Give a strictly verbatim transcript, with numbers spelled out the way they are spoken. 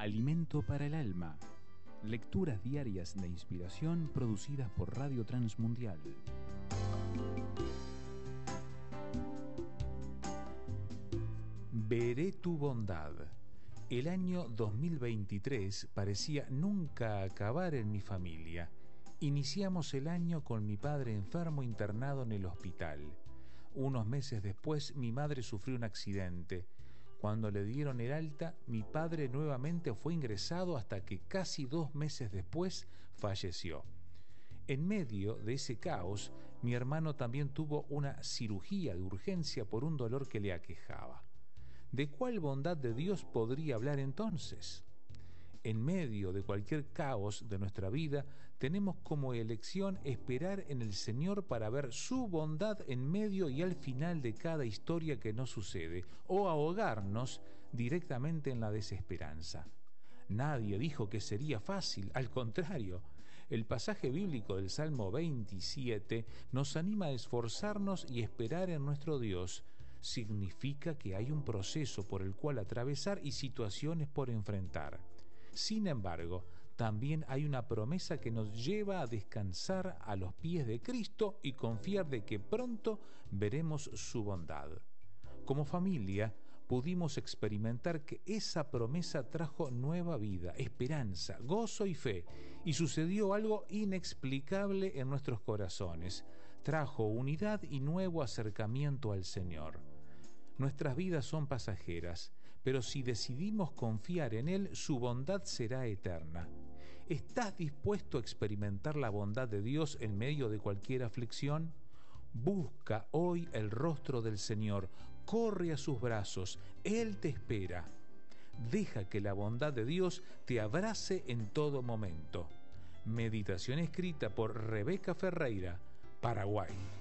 Alimento para el alma. Lecturas diarias de inspiración producidas por Radio Transmundial. Veré tu bondad. El año dos mil veintitrés parecía nunca acabar en mi familia. Iniciamos el año con mi padre enfermo internado en el hospital. Unos meses después mi madre sufrió un accidente. Cuando le dieron el alta, mi padre nuevamente fue ingresado hasta que casi dos meses después falleció. En medio de ese caos, mi hermano también tuvo una cirugía de urgencia por un dolor que le aquejaba. ¿De cuál bondad de Dios podría hablar entonces? En medio de cualquier caos de nuestra vida, tenemos como elección esperar en el Señor para ver su bondad en medio y al final de cada historia que nos sucede, o ahogarnos directamente en la desesperanza. Nadie dijo que sería fácil, al contrario. El pasaje bíblico del Salmo veintisiete nos anima a esforzarnos y esperar en nuestro Dios. Significa que hay un proceso por el cual atravesar y situaciones por enfrentar. Sin embargo, también hay una promesa que nos lleva a descansar a los pies de Cristo y confiar de que pronto veremos su bondad. Como familia, pudimos experimentar que esa promesa trajo nueva vida, esperanza, gozo y fe, y sucedió algo inexplicable en nuestros corazones. Trajo unidad y nuevo acercamiento al Señor. Nuestras vidas son pasajeras, pero si decidimos confiar en Él, su bondad será eterna. ¿Estás dispuesto a experimentar la bondad de Dios en medio de cualquier aflicción? Busca hoy el rostro del Señor, corre a sus brazos, Él te espera. Deja que la bondad de Dios te abrace en todo momento. Meditación escrita por Rebeca Ferreira, Paraguay.